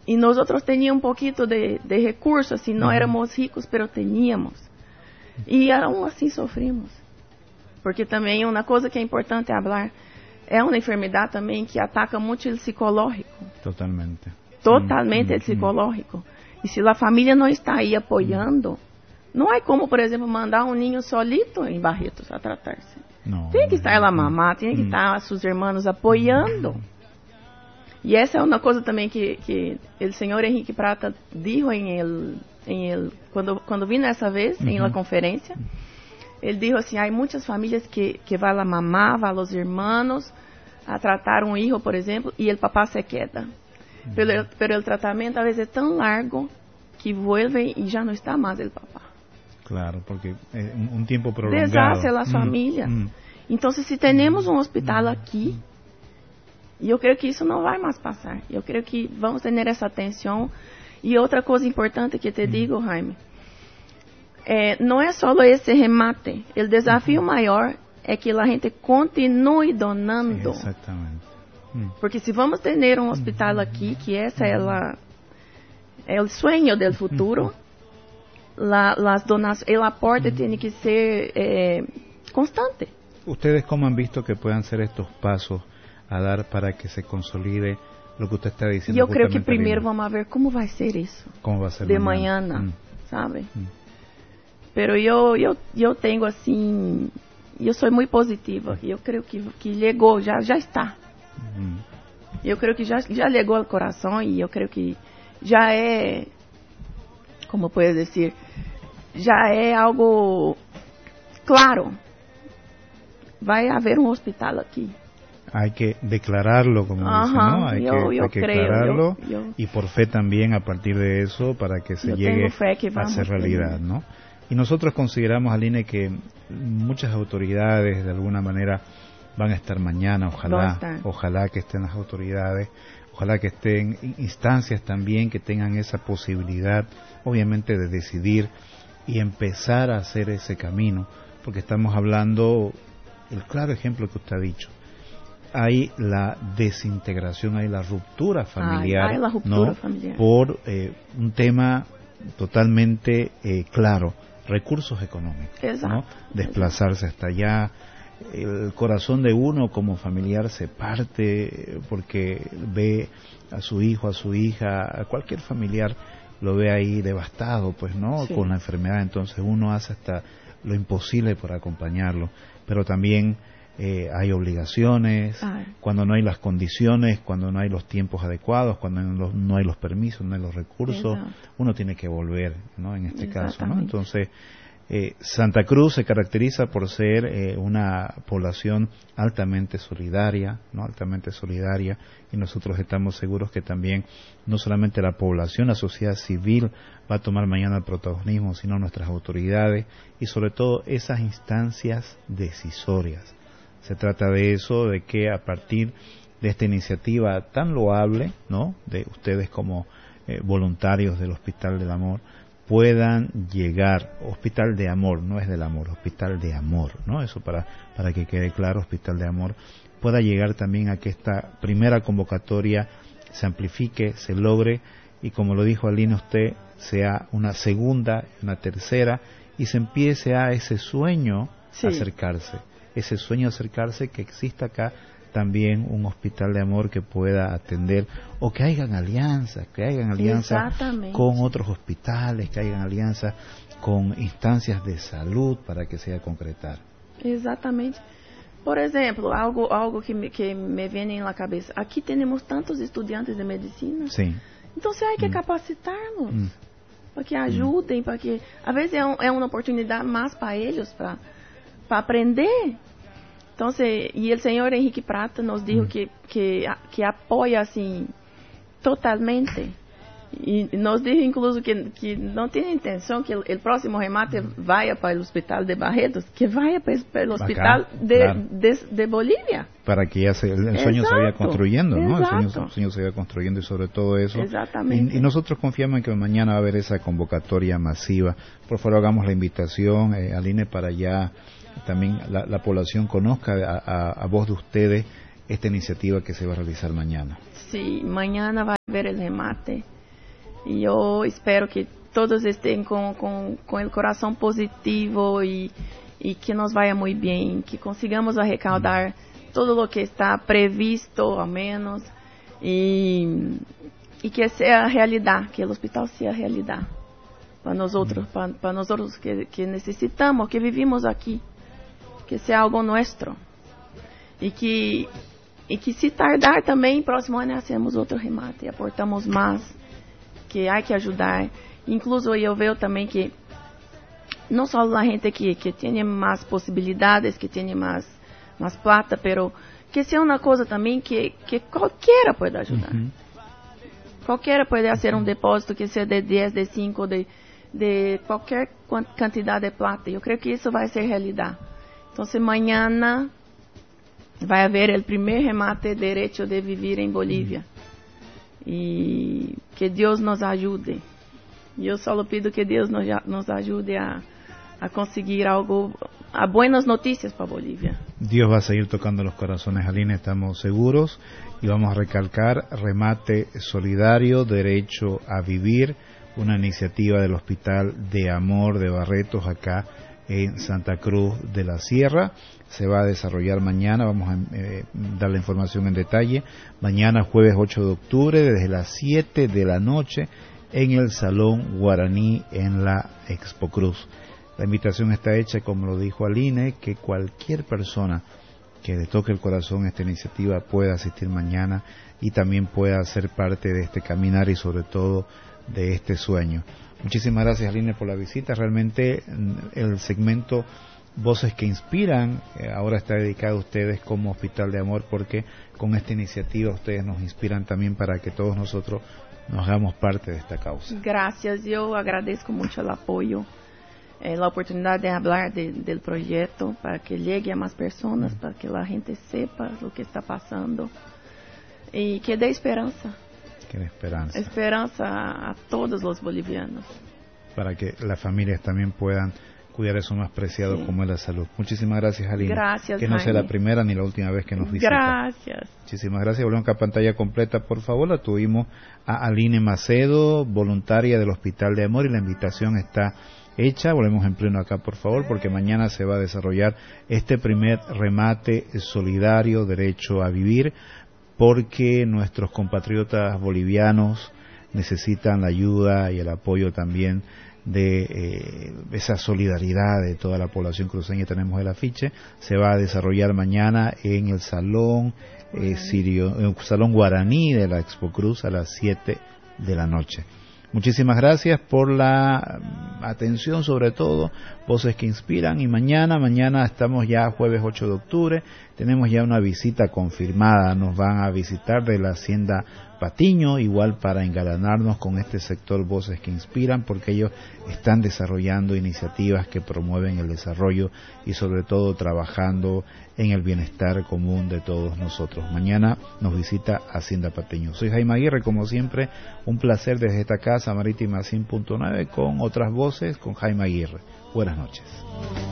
Y nosotros teníamos un poquito de recursos, así, no éramos ricos, pero teníamos. Y aún así sofrimos. Porque também uma coisa que é importante falar, é uma enfermidade também que ataca muito o psicológico. Totalmente. Totalmente o psicológico. E se a família não está aí apoiando, não há como, por exemplo, mandar um ninho solito em Barretos a tratar-se. Tem que estar a mamá, tem que estar seus irmãos apoiando. E essa é uma coisa também que o senhor Henrique Prata disse quando vim nessa vez, em la conferência. Ele disse assim, há muitas famílias que vai a mamá, vai aos irmãos a tratar um filho, por exemplo, e o papá se queda. Pero o tratamento às vezes é tão largo que vuelve e já não está mais o papá. Claro, porque é um tempo prolongado. Deshace a família. Então, se temos um hospital aqui, e eu creio que isso não vai mais passar. Eu creio que vamos ter essa atenção. E outra coisa importante que te digo, Jaime, não é só esse remate. O desafio maior é que a gente continue donando. Exatamente. Porque se vamos ter um hospital aqui, que essa é o sonho do futuro, las donações, o aporte tem que ser constante. ¿Ustedes cómo han visto que puedan ser estos pasos a dar para que se consolide lo que usted está diciendo? Eu creio que primeiro vamos ver como vai ser isso. Como vai ser de manhã, sabe? Pero eu tenho assim, eu sou muito positiva. Eu creio que chegou, já está. Eu creio que já chegou ao coração e eu creio que já é, como posso dizer, já é algo claro. Vai haver um hospital aqui. Hay que declararlo, como dicen, ¿no? Hay que declararlo y por fe también a partir de eso para que se llegue a ser realidad, ¿no? Y nosotros consideramos, Aline, que muchas autoridades de alguna manera van a estar mañana, ojalá que estén las autoridades, ojalá que estén instancias también que tengan esa posibilidad, obviamente, de decidir y empezar a hacer ese camino, porque estamos hablando, el claro ejemplo que usted ha dicho, hay la desintegración, hay la ruptura familiar, hay la ruptura familiar. Por un tema totalmente claro, recursos económicos, ¿no? Desplazarse hasta allá, el corazón de uno como familiar se parte porque ve a su hijo, a su hija, a cualquier familiar lo ve ahí devastado, pues, ¿no? Sí. Con la enfermedad, entonces uno hace hasta lo imposible por acompañarlo, pero también hay obligaciones, cuando no hay las condiciones, cuando no hay los tiempos adecuados, cuando no hay los permisos, no hay los recursos, uno tiene que volver, ¿no? En este caso, ¿no? Entonces, Santa Cruz se caracteriza por ser una población altamente solidaria, ¿no? Altamente solidaria, y nosotros estamos seguros que también no solamente la población, la sociedad civil va a tomar mañana el protagonismo, sino nuestras autoridades y sobre todo esas instancias decisorias. Se trata de eso, de que a partir de esta iniciativa tan loable, ¿no? De ustedes como voluntarios del Hospital del Amor, puedan llegar, Hospital de Amor, no es del amor, Hospital de Amor, ¿no? Eso para que quede claro, Hospital de Amor, pueda llegar también a que esta primera convocatoria se amplifique, se logre, y como lo dijo Aline usted, sea una segunda, una tercera, y se empiece a ese sueño acercarse. Ese sueño acercarse, que exista acá también un hospital de amor que pueda atender, o que hayan alianzas con otros hospitales, que hayan alianzas con instancias de salud para que sea concretar. Exatamente. Por exemplo, algo que me vem na cabeça. Aqui temos tantos estudantes de medicina. Sim. Então, há que capacitar-los para que ajudem, para que às vezes é uma oportunidade mais para eles para aprender. Então, e o senhor Henrique Prata nos disse que apoia assim totalmente. E nos disse incluso que não tem intenção que o próximo remate vá para o hospital de Barretos, que vá para o hospital de Bolívia. Para que ya el sueño se vaya construyendo, ¿no? El sueño se vaya construyendo, y sobre todo eso. Exactamente. Y nosotros confiamos en que mañana va a haber esa convocatoria masiva. Por favor, hagamos la invitación, Aline, para ya también la población conozca a voz de ustedes esta iniciativa que se va a realizar mañana. Sí, mañana va a haber el remate. Y yo espero que todos estén con el corazón positivo y que nos vaya muy bien, que consigamos arrecadar todo lo que está previsto, al menos, y que sea realidad, que el hospital sea realidad para nosotros, para nosotros que necesitamos, que vivimos aquí, que sea algo nuestro. E que se tardar também, próximo ano hacemos outro remate, aportamos mais, que há que ajudar. Incluso eu vejo também que não só a gente que tem mais possibilidades, que tem mais plata, pero que seja uma coisa também que qualquer pode ajudar. Qualquer pode fazer um depósito que seja de 10, de 5, de qualquer quantidade de plata. Eu creio que isso vai ser realidade. Então, amanhã vai haver o primeiro remate de direito de viver em Bolívia. E que Deus nos ajude. E eu só pido que Deus nos ajude a conseguir algo, a buenas noticias para Bolivia. Dios va a seguir tocando los corazones, Aline, estamos seguros. Y vamos a recalcar, remate solidario, derecho a vivir, una iniciativa del Hospital de Amor de Barretos acá en Santa Cruz de la Sierra. Se va a desarrollar mañana, vamos a dar la información en detalle, mañana jueves 8 de octubre desde las 7 de la noche en el Salón Guaraní en la Expo Cruz. La invitación está hecha, como lo dijo Aline, que cualquier persona que le toque el corazón esta iniciativa pueda asistir mañana y también pueda ser parte de este caminar y sobre todo de este sueño. Muchísimas gracias, Aline, por la visita. Realmente el segmento Voces que Inspiran ahora está dedicado a ustedes como Hospital de Amor, porque con esta iniciativa ustedes nos inspiran también para que todos nosotros nos hagamos parte de esta causa. Gracias, yo agradezco mucho el apoyo, la oportunidad de hablar del proyecto para que llegue a más personas, para que la gente sepa lo que está pasando y que dé esperanza. Esperanza a todos los bolivianos. Para que las familias también puedan cuidar eso más preciado como es la salud. Muchísimas gracias, Aline. Gracias, que no sea la primera ni la última vez que nos visita. Gracias. Muchísimas gracias. Volvemos a pantalla completa, por favor. La tuvimos a Aline Macedo, voluntaria del Hospital de Amor, y la invitación está hecha. Volvemos en pleno acá, por favor, porque mañana se va a desarrollar este primer remate solidario, derecho a vivir, porque nuestros compatriotas bolivianos necesitan la ayuda y el apoyo también de esa solidaridad de toda la población cruceña. Tenemos el afiche, se va a desarrollar mañana en el Salón Salón Guaraní de la Expo Cruz a las 7 de la noche. Muchísimas gracias por la atención, sobre todo, Voces que Inspiran. Y mañana estamos ya jueves 8 de octubre, tenemos ya una visita confirmada, nos van a visitar de la Hacienda Patiño, igual para engalanarnos con este sector Voces que Inspiran, porque ellos están desarrollando iniciativas que promueven el desarrollo y sobre todo trabajando en el bienestar común de todos nosotros. Mañana nos visita Hacienda Patiño. Soy Jaime Aguirre, como siempre, un placer desde esta casa marítima 100.9 con otras voces, con Jaime Aguirre. Buenas noches.